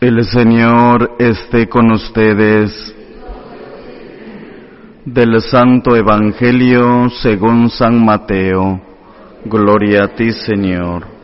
El Señor esté con ustedes. Del Santo Evangelio según San Mateo. Gloria a ti, Señor.